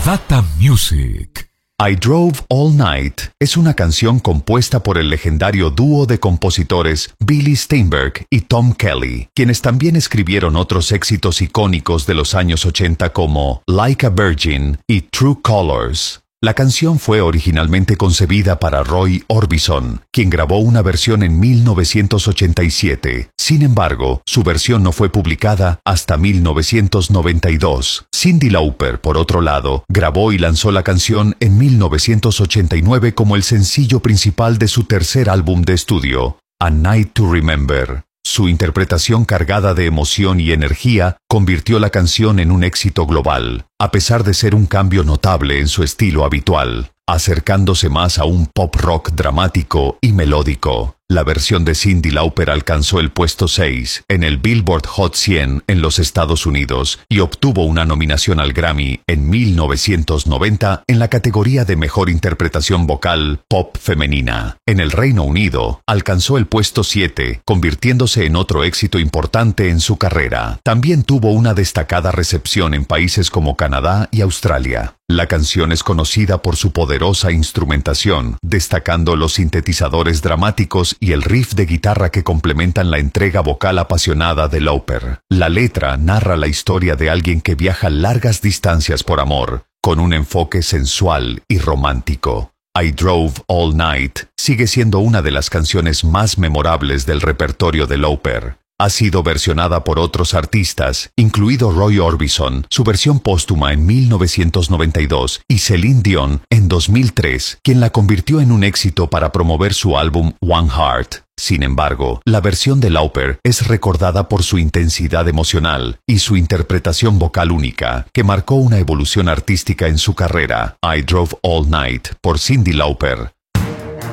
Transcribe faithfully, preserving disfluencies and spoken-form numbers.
Data Music. I Drove All Night es una canción compuesta por el legendario dúo de compositores Billy Steinberg y Tom Kelly, quienes también escribieron otros éxitos icónicos de los años ochenta como Like a Virgin y True Colors. La canción fue originalmente concebida para Roy Orbison, quien grabó una versión en mil novecientos ochenta y siete. Sin embargo, su versión no fue publicada hasta mil novecientos noventa y dos. Cyndi Lauper, por otro lado, grabó y lanzó la canción en mil novecientos ochenta y nueve como el sencillo principal de su tercer álbum de estudio, A Night to Remember. Su interpretación cargada de emoción y energía convirtió la canción en un éxito global, a pesar de ser un cambio notable en su estilo habitual, acercándose más a un pop rock dramático y melódico. La versión de Cyndi Lauper alcanzó el puesto seis en el Billboard Hot cien en los Estados Unidos y obtuvo una nominación al Grammy en mil novecientos noventa en la categoría de Mejor Interpretación Vocal Pop Femenina. En el Reino Unido, alcanzó el puesto siete, convirtiéndose en otro éxito importante en su carrera. También tuvo una destacada recepción en países como Canadá y Australia. La canción es conocida por su poderosa instrumentación, destacando los sintetizadores dramáticos y el riff de guitarra que complementan la entrega vocal apasionada de Lauper. La letra narra la historia de alguien que viaja largas distancias por amor, con un enfoque sensual y romántico. I Drove All Night sigue siendo una de las canciones más memorables del repertorio de Lauper. Ha sido versionada por otros artistas, incluido Roy Orbison, su versión póstuma en mil novecientos noventa y dos, y Celine Dion en dos mil tres, quien la convirtió en un éxito para promover su álbum One Heart. Sin embargo, la versión de Lauper es recordada por su intensidad emocional y su interpretación vocal única, que marcó una evolución artística en su carrera. I Drove All Night, por Cyndi Lauper,